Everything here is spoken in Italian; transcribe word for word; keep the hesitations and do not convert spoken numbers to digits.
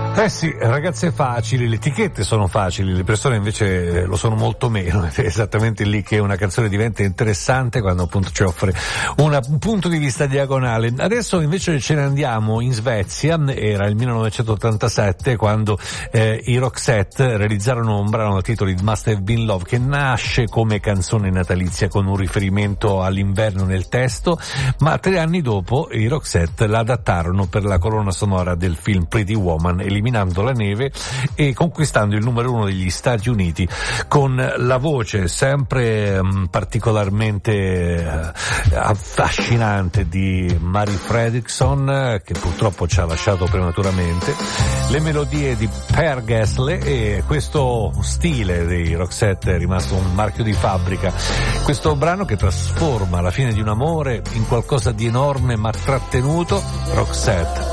Eh sì, ragazze facili, le etichette sono facili, le persone invece lo sono molto meno, ed è esattamente lì che una canzone diventa interessante, quando appunto ci offre una, un punto di vista diagonale. Adesso invece ce ne andiamo in Svezia, era il millenovecentottantasette quando eh, i Roxette realizzarono un brano dal titolo It Must Have Been Love, che nasce come canzone natalizia con un riferimento all'inverno nel testo, ma tre anni dopo i Roxette la adattarono per la colonna sonora del film Pretty Woman, eliminando la neve e conquistando il numero uno degli Stati Uniti, con la voce sempre um, particolarmente uh, affascinante di Mary Fredriksson, che purtroppo ci ha lasciato prematuramente, le melodie di Per Gessle, e questo stile dei Roxette è rimasto un marchio di fabbrica. Questo brano che trasforma la fine di un amore in qualcosa di enorme ma trattenuto, Roxette.